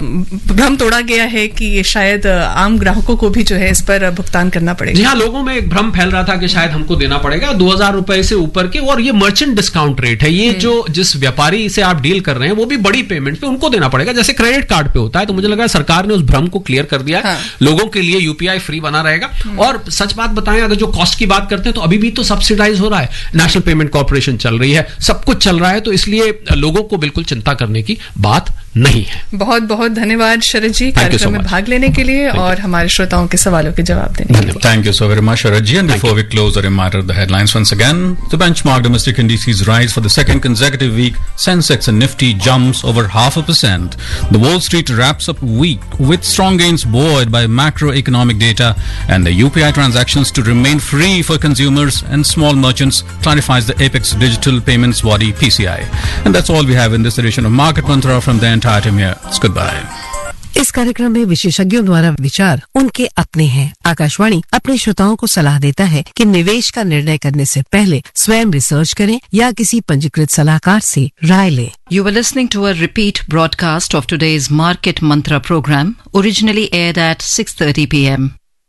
भ्रम तोड़ा गया है कि शायद आम ग्राहकों को भी जो है इस पर भुगतान करना पड़ेगा। जी हाँ, लोगों में एक भ्रम फैल रहा था कि शायद हमको देना पड़ेगा 2000 रुपए से ऊपर के, और ये मर्चेंट डिस्काउंट रेट है। ये जो जिस व्यापारी से आप डील कर रहे हैं वो भी बड़ी पेमेंट पे उनको देना पड़ेगा, जैसे क्रेडिट कार्ड पे होता है। तो मुझे लग रहा है सरकार ने उस भ्रम को क्लियर कर दिया है। लोगों के लिए यूपीआई फ्री बना रहेगा। और सच बात बताएं, अगर जो कॉस्ट की बात करते हैं तो अभी भी तो सब्सिडाइज हो रहा है, नेशनल पेमेंट कॉर्पोरेशन चल रही है, सब कुछ चल रहा है। तो इसलिए लोगों को बिल्कुल चिंता करने की बात नहीं है। बहुत बहुत धन्यवाद शरद जी कार्यक्रम में भाग लेने के लिए और हमारे श्रोताओं के सवालों के जवाब देने के लिए। Thank you so very much, Sharad ji. And before we close, a reminder of the headlines once again. The benchmark domestic indices rise for the second consecutive week. Sensex and Nifty jumps over 0.5%. The Wall Street wraps up week with strong gains buoyed by macroeconomic data, and the UPI transactions to remain free for consumers and small merchants, clarifies the Apex Digital Payments body PCI. And that's all we have in this edition of Market Mantra from the entire team here. It's goodbye. इस कार्यक्रम में विशेषज्ञों द्वारा विचार उनके अपने हैं। आकाशवाणी अपने श्रोताओं को सलाह देता है कि निवेश का निर्णय करने से पहले स्वयं रिसर्च करें या किसी पंजीकृत सलाहकार से राय लें। You were listening to a repeat broadcast of today's Market Mantra program, originally aired at 6:30 p.m.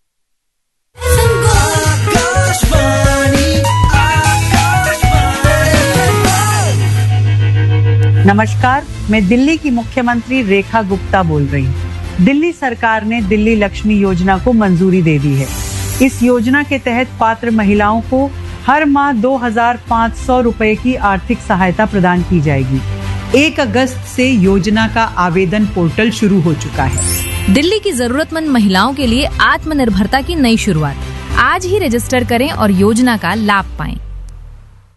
नमस्कार, मैं दिल्ली की मुख्यमंत्री रेखा गुप्ता बोल रही हूँ। दिल्ली सरकार ने दिल्ली लक्ष्मी योजना को मंजूरी दे दी है। इस योजना के तहत पात्र महिलाओं को हर माह 2,500 रुपए की आर्थिक सहायता प्रदान की जाएगी। 1 अगस्त से योजना का आवेदन पोर्टल शुरू हो चुका है। दिल्ली की जरूरतमंद महिलाओं के लिए आत्मनिर्भरता की नई शुरुआत। आज ही रजिस्टर करें और योजना का लाभ पाएं।